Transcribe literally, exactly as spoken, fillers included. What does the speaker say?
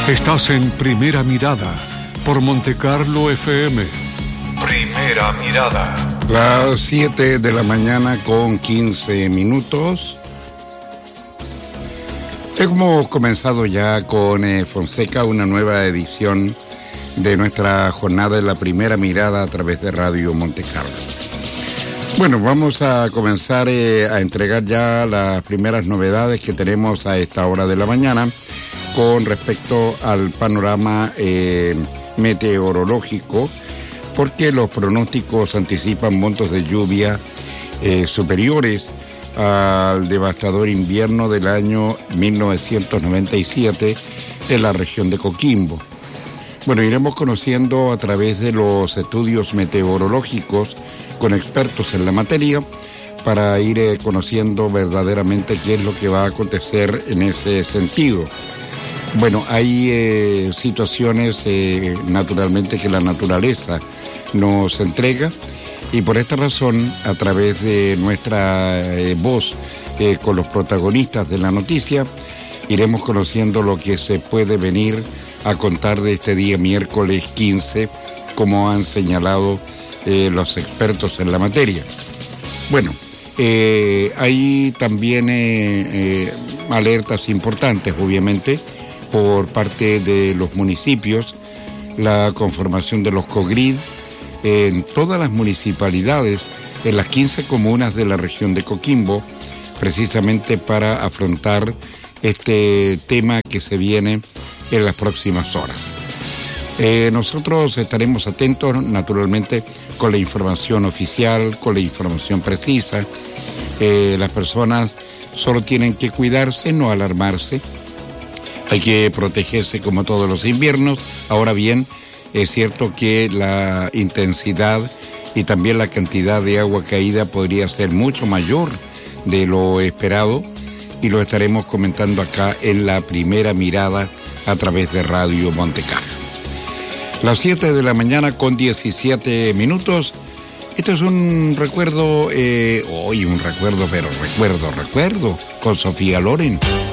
Estás en Primera Mirada por Montecarlo F M. Primera Mirada. Las siete de la mañana con quince minutos. Hemos comenzado ya con eh, Fonseca una nueva edición de nuestra jornada de la Primera Mirada a través de Radio Montecarlo. Bueno, vamos a comenzar eh, a entregar ya las primeras novedades que tenemos a esta hora de la mañana con respecto al panorama eh, meteorológico, porque los pronósticos anticipan montos de lluvia eh, superiores al devastador invierno del año mil novecientos noventa y siete en la región de Coquimbo. Bueno, iremos conociendo a través de los estudios meteorológicos con expertos en la materia para ir eh, conociendo verdaderamente qué es lo que va a acontecer en ese sentido. Bueno, hay eh, situaciones eh, naturalmente que la naturaleza nos entrega y por esta razón, a través de nuestra eh, voz eh, con los protagonistas de la noticia, iremos conociendo lo que se puede venir a contar de este día miércoles quince, como han señalado eh, los expertos en la materia. Bueno, eh, hay también eh, eh, alertas importantes, obviamente, por parte de los municipios, la conformación de los COGRID en todas las municipalidades, en las quince comunas de la región de Coquimbo, precisamente para afrontar este tema que se viene en las próximas horas. Eh, nosotros estaremos atentos, naturalmente, con la información oficial, con la información precisa. Eh, las personas solo tienen que cuidarse, no alarmarse. Hay que protegerse como todos los inviernos. Ahora bien, es cierto que la intensidad y también la cantidad de agua caída podría ser mucho mayor de lo esperado y lo estaremos comentando acá en la Primera Mirada a través de Radio Montecarlo. Las siete de la mañana con diecisiete minutos. Este es un recuerdo, eh, hoy un recuerdo, pero recuerdo, recuerdo, con Sofía Loren.